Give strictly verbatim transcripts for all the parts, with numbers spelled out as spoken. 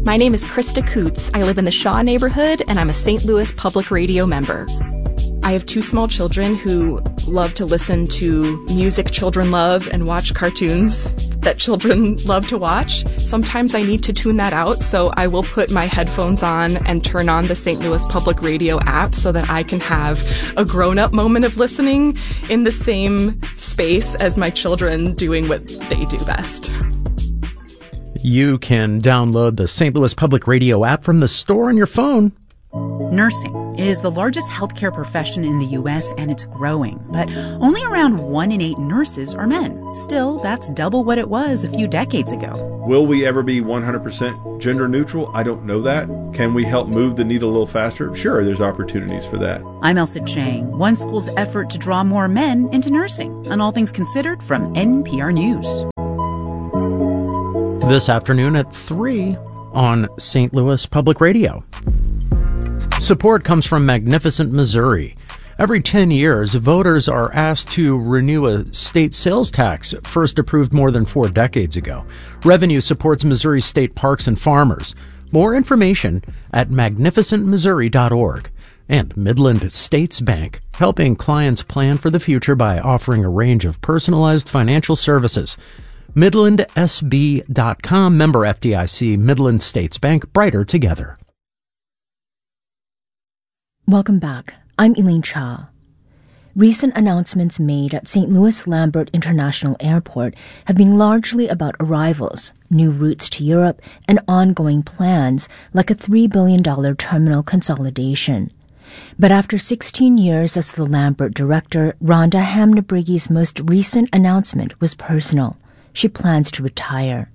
My name is Krista Coots. I live in the Shaw neighborhood, and I'm a Saint Louis Public Radio member. I have two small children who love to listen to music children love and watch cartoons that children love to watch. Sometimes I need to tune that out, so I will put my headphones on and turn on the Saint Louis Public Radio app so that I can have a grown-up moment of listening in the same space as my children doing what they do best. You can download the Saint Louis Public Radio app from the store on your phone. Nursing is the largest healthcare profession in the U S, and it's growing. But only around one in eight nurses are men. Still, that's double what it was a few decades ago. Will we ever be one hundred percent gender neutral? I don't know that. Can we help move the needle a little faster? Sure, there's opportunities for that. I'm Elsa Chang. One school's effort to draw more men into nursing. On All Things Considered from N P R News. This afternoon at three on Saint Louis Public Radio. Support comes from Magnificent Missouri. Every ten years, voters are asked to renew a state sales tax first approved more than four decades ago. Revenue supports Missouri state parks and farmers. More information at magnificent missouri dot org. And Midland States Bank, helping clients plan for the future by offering a range of personalized financial services. midland s b dot com, member F D I C, Midland States Bank, brighter together. Welcome back. I'm Elaine Cha. Recent announcements made at Saint Louis Lambert International Airport have been largely about arrivals, new routes to Europe, and ongoing plans like a three billion dollars terminal consolidation. But after sixteen years as the Lambert director, Rhonda Hamnabrigge's most recent announcement was personal. She plans to retire.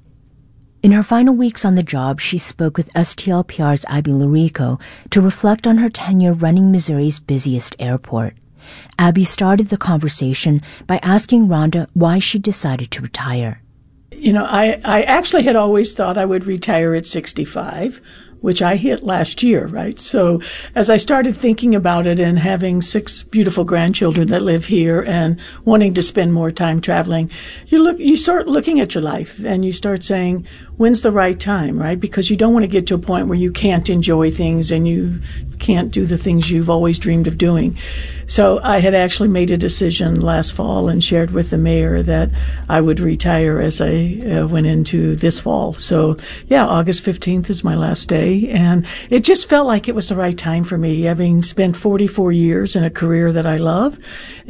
In her final weeks on the job, she spoke with S T L P R's Abby Lurico to reflect on her tenure running Missouri's busiest airport. Abby started the conversation by asking Rhonda why she decided to retire. You know, I, I actually had always thought I would retire at sixty-five, which I hit last year, right? So as I started thinking about it and having six beautiful grandchildren that live here and wanting to spend more time traveling, you look, you start looking at your life and you start saying, when's the right time, right? Because you don't want to get to a point where you can't enjoy things and you can't do the things you've always dreamed of doing. So I had actually made a decision last fall and shared with the mayor that I would retire as I uh, went into this fall. So yeah, August fifteenth is my last day, and it just felt like it was the right time for me, having spent forty-four years in a career that I love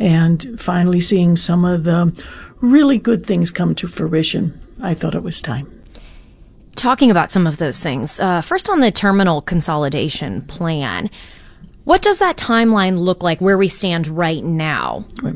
and finally seeing some of the really good things come to fruition. I thought it was time. Talking about some of those things, uh, first on the terminal consolidation plan, what does that timeline look like where we stand right now? Right.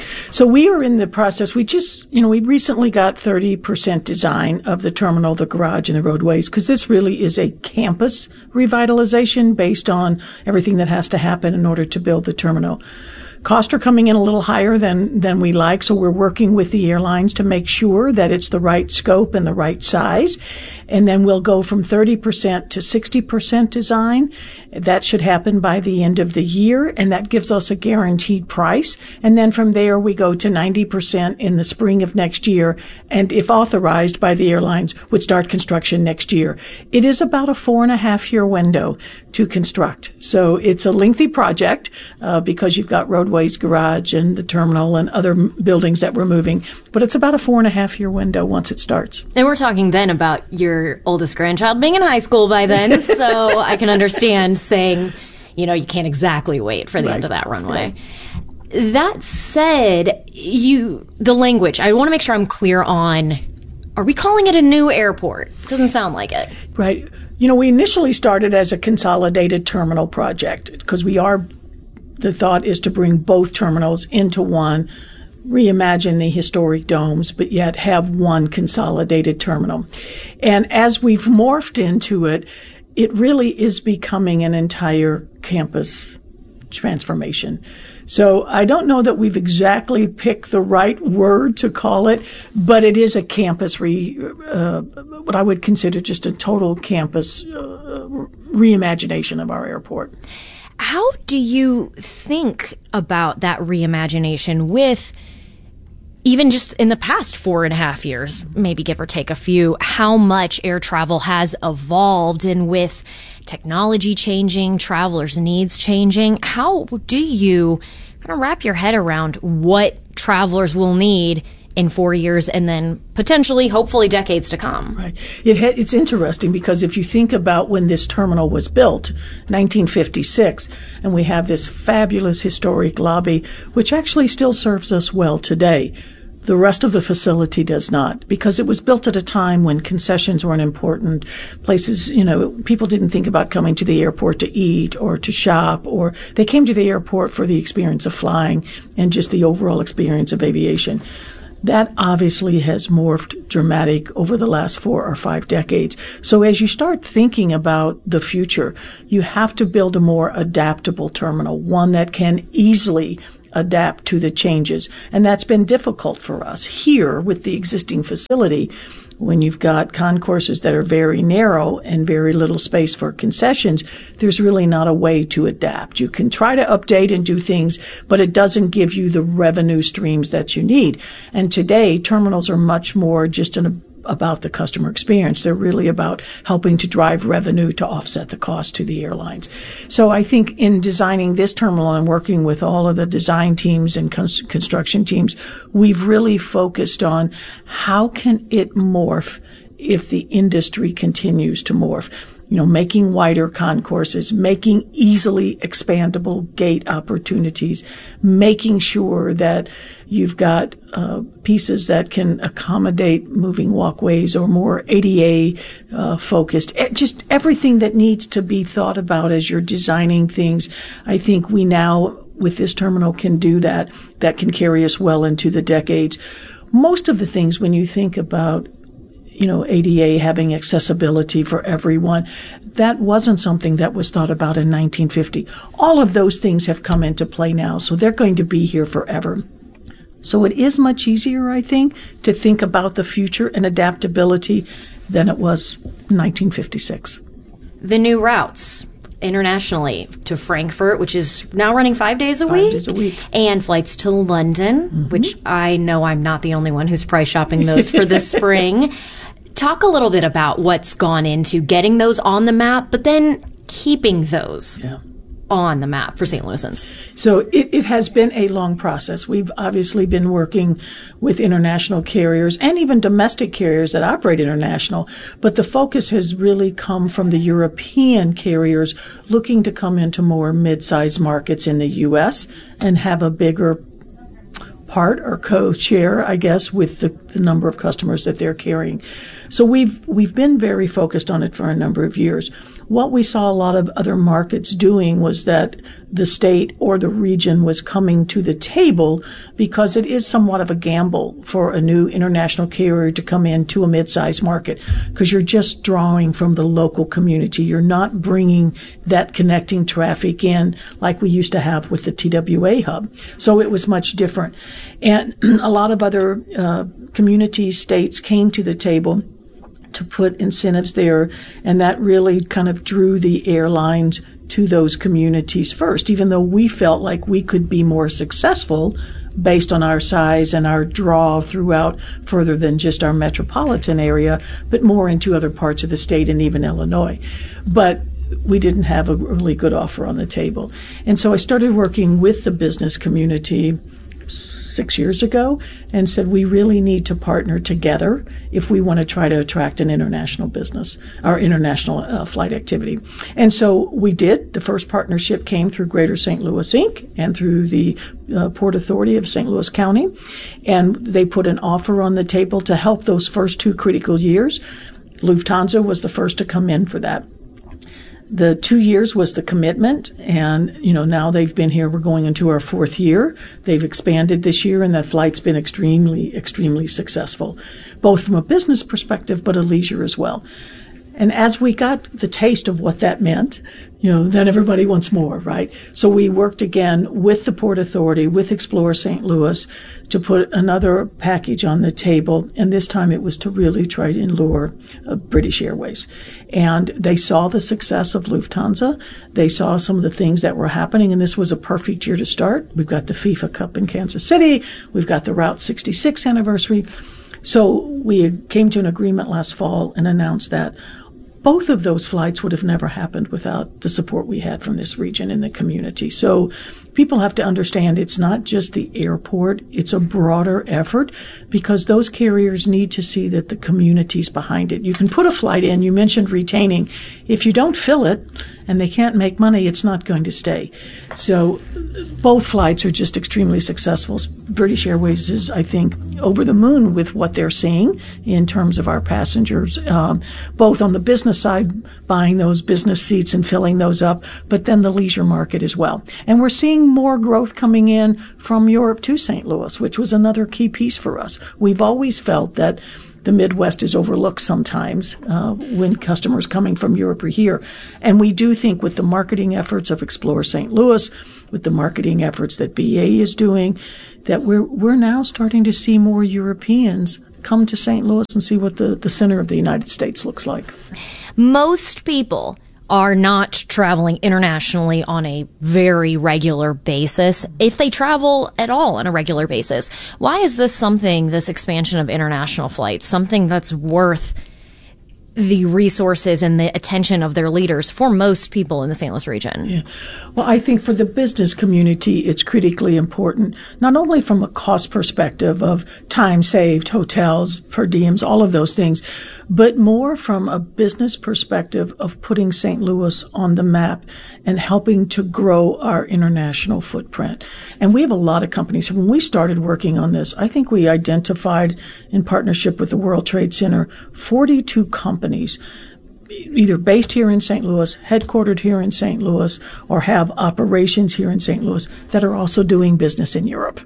So we are in the process. We just, you know, we recently got thirty percent design of the terminal, the garage, and the roadways, because this really is a campus revitalization based on everything that has to happen in order to build the terminal. Costs are coming in a little higher than, than we like, so we're working with the airlines to make sure that it's the right scope and the right size. And then we'll go from thirty percent to sixty percent design. That should happen by the end of the year, and that gives us a guaranteed price. And then from there, we go to ninety percent in the spring of next year, and if authorized by the airlines, would start construction next year. It is about a four and a half year window to construct. So it's a lengthy project uh, because you've got roadways, garage, and the terminal and other m- buildings that we're moving. But it's about a four and a half year window once it starts. And we're talking then about your oldest grandchild being in high school by then, so I can understand saying, you know, you can't exactly wait for the right. end of that runway. Right. That said, you the language, I want to make sure I'm clear on, are we calling it a new airport? Doesn't sound like it. Right. You know, we initially started as a consolidated terminal project because we are, the thought is to bring both terminals into one, reimagine the historic domes, but yet have one consolidated terminal. And as we've morphed into it, it really is becoming an entire campus transformation. So I don't know that we've exactly picked the right word to call it, but it is a campus re, uh, what I would consider just a total campus uh, reimagination of our airport. How do you think about that reimagination with, even just in the past four and a half years, maybe give or take a few, how much air travel has evolved, and with technology changing, travelers' needs changing, how do you kind of wrap your head around what travelers will need in four years and then potentially, hopefully, decades to come? Right. It ha- it's interesting because if you think about when this terminal was built, nineteen fifty-six, and we have this fabulous historic lobby, which actually still serves us well today. The rest of the facility does not, because it was built at a time when concessions weren't important. Places, you know, people didn't think about coming to the airport to eat or to shop, or they came to the airport for the experience of flying and just the overall experience of aviation. That obviously has morphed dramatic over the last four or five decades. So as you start thinking about the future, you have to build a more adaptable terminal, one that can easily adapt to the changes. And that's been difficult for us here with the existing facility. When you've got concourses that are very narrow and very little space for concessions, there's really not a way to adapt. You can try to update and do things, but it doesn't give you the revenue streams that you need. And today, terminals are much more just an about the customer experience. They're really about helping to drive revenue to offset the cost to the airlines. So I think in designing this terminal and working with all of the design teams and construction teams, we've really focused on how can it morph if the industry continues to morph. You know, making wider concourses, making easily expandable gate opportunities, making sure that you've got uh, pieces that can accommodate moving walkways or more A D A uh, focused. Just everything that needs to be thought about as you're designing things. I think we now, with this terminal, can do that. That can carry us well into the decades. Most of the things, when you think about you know, A D A having accessibility for everyone, that wasn't something that was thought about in nineteen fifty. All of those things have come into play now, so they're going to be here forever. So it is much easier, I think, to think about the future and adaptability than it was in nineteen fifty-six. The new routes internationally to Frankfurt, which is now running five days a five week. Five days a week. And flights to London, mm-hmm. which I know I'm not the only one who's price shopping those for this spring. Talk a little bit about what's gone into getting those on the map, but then keeping those yeah. on the map for Saint Louisans. So it, it has been a long process. We've obviously been working with international carriers and even domestic carriers that operate international, but the focus has really come from the European carriers looking to come into more mid-sized markets in the U S and have a bigger part or co-share, I guess, with the, the number of customers that they're carrying. So we've we've been very focused on it for a number of years. What we saw a lot of other markets doing was that the state or the region was coming to the table because it is somewhat of a gamble for a new international carrier to come into a mid-sized market because you're just drawing from the local community. You're not bringing that connecting traffic in like we used to have with the T W A hub. So it was much different. And a lot of other uh, communities, states came to the table to put incentives there, and that really kind of drew the airlines to those communities first, even though we felt like we could be more successful based on our size and our draw throughout further than just our metropolitan area, but more into other parts of the state and even Illinois. But we didn't have a really good offer on the table. And so I started working with the business community six years ago and said we really need to partner together if we want to try to attract an international business, our international uh, flight activity. And so we did. The first partnership came through Greater Saint Louis Incorporated and through the uh, Port Authority of Saint Louis County. And they put an offer on the table to help those first two critical years. Lufthansa was the first to come in for that. The two years was the commitment, and, you know, now they've been here. We're going into our fourth year. They've expanded this year, and that flight's been extremely, extremely successful, both from a business perspective, but a leisure as well. And as we got the taste of what that meant, you know, then everybody wants more, right? So we worked again with the Port Authority, with Explore Saint Louis, to put another package on the table. And this time it was to really try to lure uh, British Airways. And they saw the success of Lufthansa. They saw some of the things that were happening. And this was a perfect year to start. We've got the FIFA Cup in Kansas City. We've got the Route sixty-six anniversary. So we came to an agreement last fall and announced that both of those flights would have never happened without the support we had from this region and the community. So people have to understand it's not just the airport, it's a broader effort, because those carriers need to see that the community's behind it. You can put a flight in, you mentioned retaining. If you don't fill it and they can't make money, it's not going to stay. So both flights are just extremely successful. British Airways is, I think, over the moon with what they're seeing in terms of our passengers, um, both on the business side, buying those business seats and filling those up, but then the leisure market as well. And we're seeing more growth coming in from Europe to Saint Louis, which was another key piece for us. We've always felt that the Midwest is overlooked sometimes uh, when customers coming from Europe are here. And we do think with the marketing efforts of Explore Saint Louis, with the marketing efforts that B A is doing, that we're we're now starting to see more Europeans come to Saint Louis and see what the, the center of the United States looks like. Most people are not traveling internationally on a very regular basis, if they travel at all on a regular basis. Why is this something, this expansion of international flights, something that's worth the resources and the attention of their leaders for most people in the Saint Louis region? Yeah. Well, I think for the business community, it's critically important, not only from a cost perspective of time saved, hotels, per diems, all of those things, but more from a business perspective of putting Saint Louis on the map and helping to grow our international footprint. And we have a lot of companies. When we started working on this, I think we identified, in partnership with the World Trade Center, forty-two companies either based here in Saint Louis, headquartered here in Saint Louis, or have operations here in Saint Louis that are also doing business in Europe.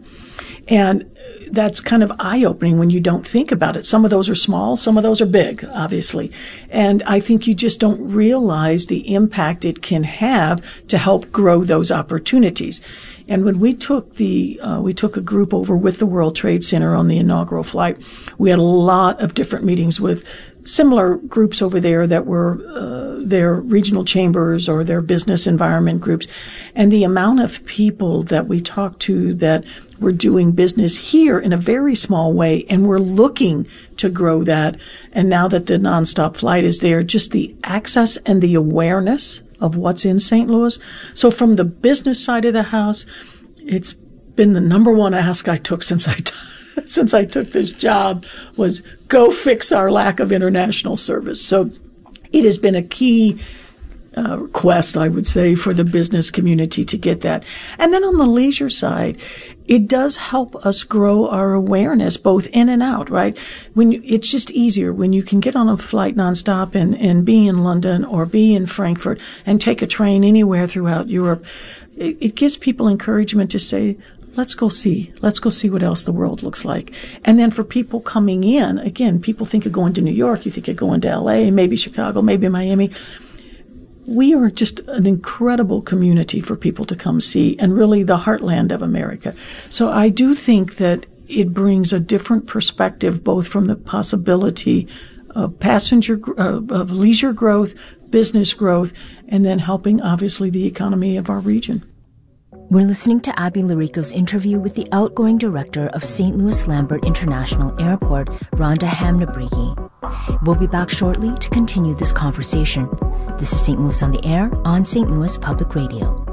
And that's kind of eye-opening when you don't think about it. Some of those are small, some of those are big, obviously. And I think you just don't realize the impact it can have to help grow those opportunities. And when we took the, uh, we took a group over with the World Trade Center on the inaugural flight, we had a lot of different meetings with similar groups over there that were uh, their regional chambers or their business environment groups. And the amount of people that we talked to that were doing business here in a very small way, and we're looking to grow that. And now that the nonstop flight is there, just the access and the awareness of what's in Saint Louis. So from the business side of the house, it's been the number one ask I took since I t- since I took this job was go fix our lack of international service. So it has been a key uh, quest, I would say, for the business community to get that. And then on the leisure side, it does help us grow our awareness both in and out, right? When you, it's just easier when you can get on a flight nonstop and, and be in London or be in Frankfurt and take a train anywhere throughout Europe. It, it gives people encouragement to say, let's go see. Let's go see what else the world looks like. And then for people coming in, again, people think of going to New York, you think of going to L A, maybe Chicago, maybe Miami. We are just an incredible community for people to come see, and really the heartland of America. So I do think that it brings a different perspective, both from the possibility of passenger, uh, of leisure growth, business growth, and then helping, obviously, the economy of our region. We're listening to Abby Larico's interview with the outgoing director of Saint Louis Lambert International Airport, Rhonda Hamnabrigi. We'll be back shortly to continue this conversation. This is Saint Louis on the Air on Saint Louis Public Radio.